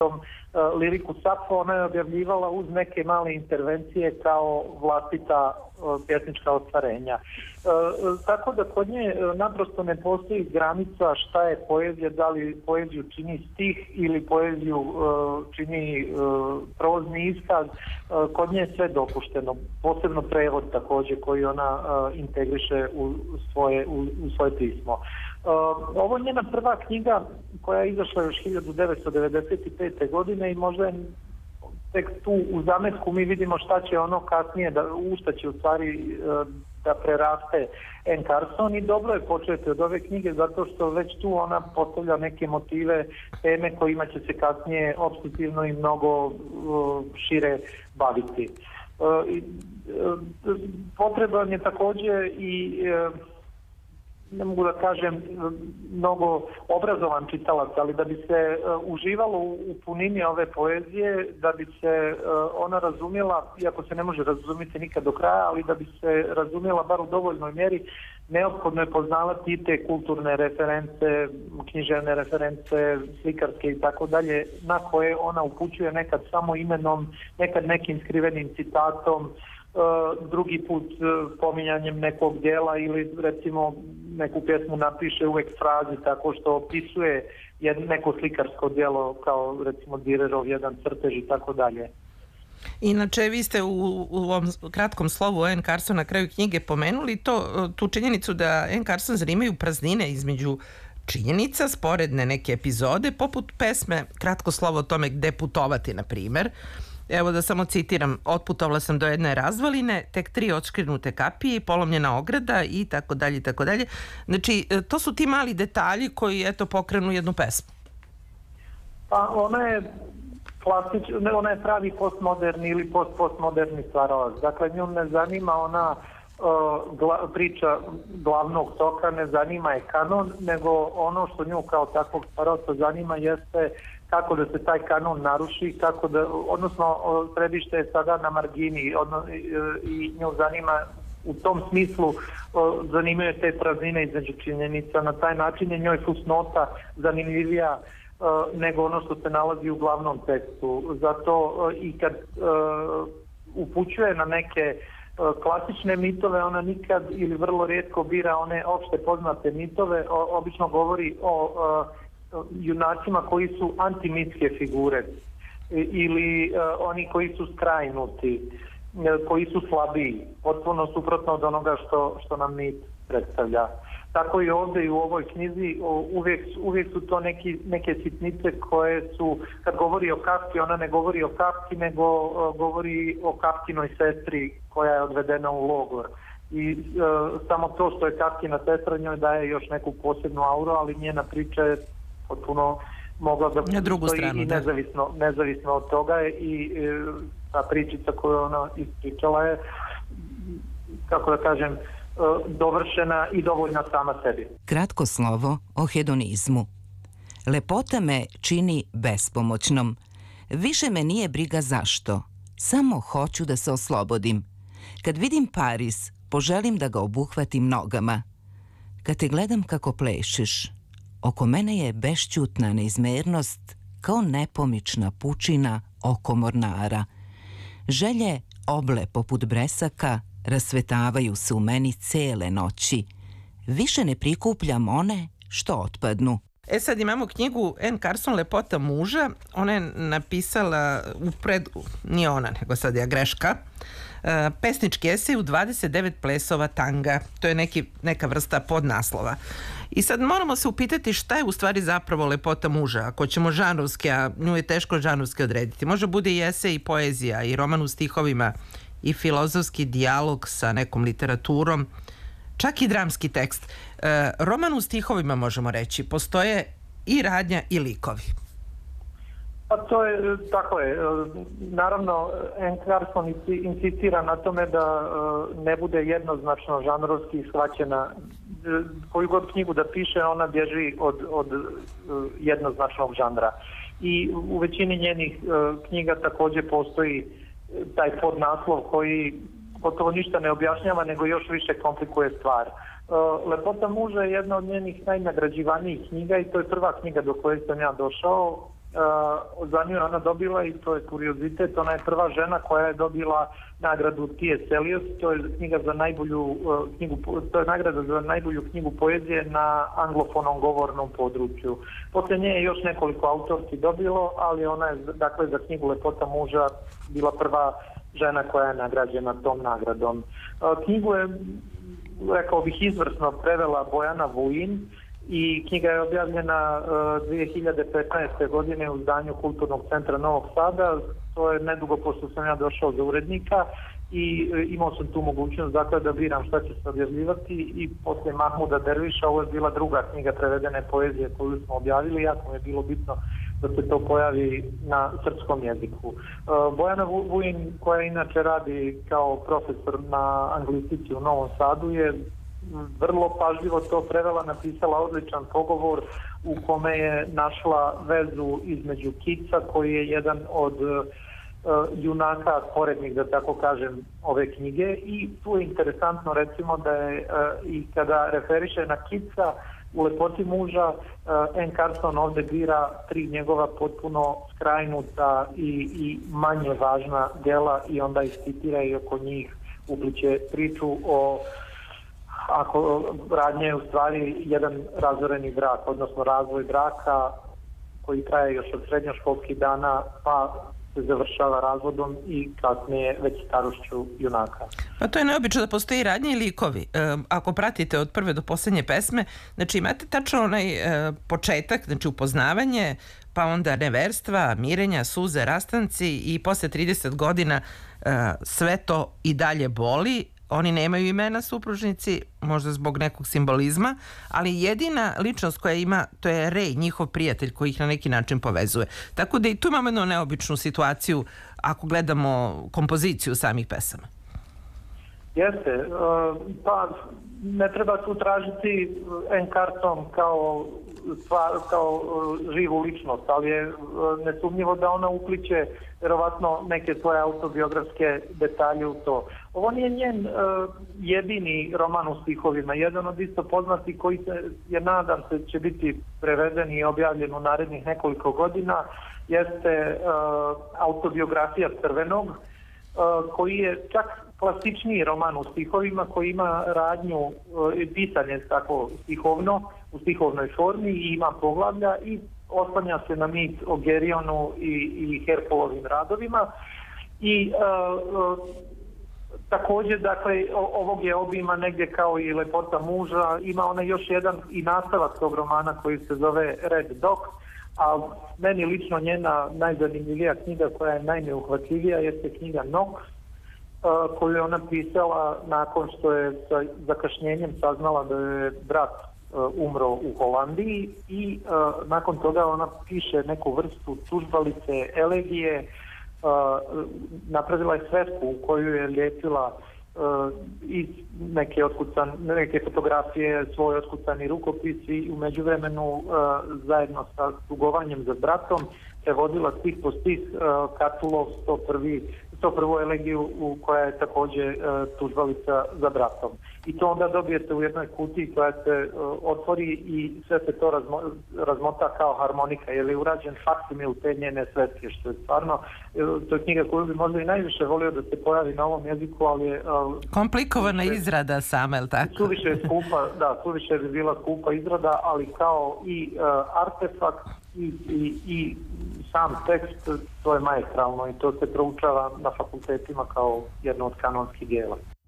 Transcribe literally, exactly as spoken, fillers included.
uh, liriku Sapfo, ona je objavljivala uz neke male intervencije kao vlastita uh, pjesnička ostvarenja. Uh, tako da kod nje uh, naprosto ne postoji granica šta je poezija, da li poeziju čini stih ili poeziju uh, čini uh, prozni iskaz. Uh, kod nje je sve dopušteno, posebno prevod također koji ona uh, integriše u svoje, u, u svoje pismo. Uh, ovo je njena prva knjiga koja je izašla još hiljadu devetsto devedeset pete. godine i možda je tek tu u zametku mi vidimo šta će ono kasnije, da, u šta će u stvari uh, da preraste Anne Carson, i dobro je početi od ove knjige zato što već tu ona postavlja neke motive, teme kojima će se kasnije opstativno i mnogo uh, šire baviti. Uh, i, uh, potreban je također i uh, ne mogu da kažem mnogo obrazovan čitalac, ali da bi se uh, uživalo u, u punini ove poezije, da bi se uh, ona razumjela, iako se ne može razumjeti nikad do kraja, ali da bi se razumjela bar u dovoljnoj mjeri, neophodno je poznavati i te kulturne reference, književne reference, slikarske i tako dalje, na koje ona upućuje nekad samo imenom, nekad nekim skrivenim citatom, Uh, drugi put uh, pominjanjem nekog dijela, ili recimo neku pjesmu napiše uvijek frazi tako što opisuje jedno, neko slikarsko djelo kao recimo Dürerov jedan crtež i tako dalje. Inače, vi ste u, u ovom kratkom slovu Anne Carson na kraju knjige pomenuli to, tu činjenicu da Anne Carson zanimaju praznine između činjenica, sporedne neke epizode, poput pesme Kratko slovo o tome gde putovati, na primjer. Evo da samo citiram, otputovala sam do jedne razvaline, tek tri odškrinute kapije, polomljena ograda i tako dalje i tako dalje. Znači, to su ti mali detalji koji, eto, pokrenu jednu pesmu. Pa ona je klasič, ona je pravi postmoderni ili post-postmoderni stvaralac. Dakle, nju ne zanima ona uh, gla, priča glavnog toka, ne zanima je kanon, nego ono što nju kao takvog stvaralca zanima jeste kako da se taj kanon naruši, kako da, odnosno središte je sada na margini, odno, i nju zanima u tom smislu, zanimaju te praznine između činjenica, na taj način je njoj fusnota zanimljivija nego ono što se nalazi u glavnom tekstu. Zato i kad uh, upućuje na neke uh, klasične mitove, ona nikad ili vrlo rijetko bira one opšte poznate mitove, o, obično govori o uh, junacima koji su antimitske figure ili uh, oni koji su skrajnuti, uh, koji su slabiji, potpuno suprotno od onoga što, što nam mit predstavlja. Tako i ovdje i u ovoj knjizi uvijek, uvijek su to neki, neke sitnice koje su, kad govori o Kafki, ona ne govori o Kafki, nego uh, govori o Kafkinoj sestri koja je odvedena u logor. I uh, samo to što je Kafkina sestra njoj daje još neku posebnu auru, ali njena priča je potpuno mogla da postoji i nezavisno, nezavisno od toga, i uh, ta pričica koju ona ispričala je, kako da kažem, dovršena i dovoljna sama sebi. Kratko slovo o hedonizmu. Lepota me čini bespomoćnom. Više me nije briga zašto. Samo hoću da se oslobodim. Kad vidim Paris, poželim da ga obuhvatim nogama. Kad te gledam kako plešiš, oko mene je bešćutna neizmernost kao nepomična pučina oko mornara. Želje oble poput bresaka rasvetavaju se u meni cele noći. Više ne prikupljam one što otpadnu. E sad imamo knjigu Anne Carson Lepota muža. Ona je napisala u pred... nije ona, nego sad je greška. Uh, pesnički esej u dvadeset devet plesova tanga. To je neki, neka vrsta podnaslova. I sad moramo se upitati šta je u stvari zapravo lepota muža. Ako ćemo žanrovski, a nju je teško žanrovski odrediti. Može bude i esej i poezija i roman u stihovima i filozofski dijalog sa nekom literaturom, čak i dramski tekst. E, roman u stihovima, možemo reći, postoje i radnja i likovi. Pa to je, tako je. Naravno, Anne Carson insistira na tome da ne bude jednoznačno žanrovski shvaćena. Koju god knjigu da piše, ona bježi od, od jednoznačnog žanra. I u većini njenih knjiga također postoji taj podnaslov koji gotovo ništa ne objašnjava, nego još više komplikuje stvar. Lepota muža je jedna od njenih najnagrađivanijih knjiga i to je prva knjiga do koje sam ja došao. Uh, za nju je ona dobila, i to je kuriozitet, ona je prva žena koja je dobila nagradu T S. Eliot, to je knjiga za najbolju uh, knjigu, to je nagrada za najbolju knjigu poezije na anglofonom govornom području. Poslije nje je još nekoliko autorki dobilo, ali ona je, dakle, za knjigu Lepota muža bila prva žena koja je nagrađena tom nagradom. Uh, knjigu je, rekao bih, izvrsno prevela Bojana Vujin, i knjiga je objavljena uh, dvije hiljade petnaeste. godine u izdanju Kulturnog centra Novog Sada. To je nedugo pošto sam ja došao za urednika i uh, imao sam tu mogućnost, dakle, da biram šta će se objavljivati, i poslije Mahmuda Derviša ovo je bila druga knjiga prevedene poezije koju smo objavili. Jako mi je bilo bitno da se to pojavi na srpskom jeziku. Uh, Bojana Vujin, koja inače radi kao profesor na anglistici u Novom Sadu, je vrlo pažljivo to prevela, napisala odličan pogovor u kome je našla vezu između kica, koji je jedan od uh, junaka sporednih, da tako kažem, ove knjige, i tu je interesantno, recimo, da je uh, i kada referiše na kica u Lepoti muža, uh, N. Carson ovdje bira tri njegova potpuno skrajnuta i, i manje važna djela i onda ih citira i oko njih upliče priču o ako radnje je u stvari jedan razoreni brak, odnosno razvoj braka koji traje još od srednjoškolskih dana pa se završava razvodom i kasnije već starošću junaka. Pa to je neobično da postoji radnje i likovi. E, ako pratite od prve do posljednje pesme, znači imate tačno onaj e, početak, znači upoznavanje, pa onda neverstva, mirenja, suze, rastanci, i posle trideset godina e, sve to i dalje boli. Oni nemaju imena, supružnici, možda zbog nekog simbolizma, ali jedina ličnost koja ima, to je Ray, njihov prijatelj, koji ih na neki način povezuje. Tako da i tu imamo jednu neobičnu situaciju ako gledamo kompoziciju samih pesama. Jeste, pa ne treba tu tražiti N. Carson kao, kao živu ličnost, ali je nesumnjivo da ona upliče vjerovatno neke svoje autobiografske detalje u to. Ovo nije njen uh, jedini roman u stihovima, jedan od isto poznati koji se, je, nadam se, će biti preveden i objavljen u narednih nekoliko godina, jeste uh, autobiografija Crvenog, uh, koji je čak klasičniji roman u stihovima, koji ima radnju, uh, pisan je tako stihovno, u stihovnoj formi i ima poglavlja i oslanja se na mit o Gerionu i, i Herpolovim radovima. I uh, uh, također, dakle, ovog je obima negdje kao i Lepota muža. Ima ona još jedan i nastavak tog romana koji se zove Red Dog, a meni lično njena najzanimljivija knjiga koja je najneuhvatljivija jeste knjiga Nox, uh, koju je ona pisala nakon što je sa zakašnjenjem saznala da je brat uh, umro u Holandiji i uh, nakon toga ona piše neku vrstu tužbalice, elegije. Uh, napravila je svesku u koju je lijepila uh, i neke, otkucan, neke fotografije, svoj otkucani rukopisi i u međuvremenu uh, zajedno sa tugovanjem za bratom prevodila stih po stih uh, Katulov sto prvu elegiju u koja je također uh, tužbalica za bratom. I to onda dobijete u jednoj kutiji koja se uh, otvori i sve se to razmo, razmota kao harmonika, jer je urađen faksimil te njene svetke, što je stvarno, uh, to je knjiga koju bi možda i najviše volio da se pojavi na ovom jeziku, ali je... Uh, komplikovana suviše, izrada sama, je li tako? Suviše je skupa, da, suviše bi bila skupa izrada, ali kao i uh, artefakt i, i, i sam tekst, to je maestralno i to se proučava na fakultetima kao jedno od kanonskih dijela.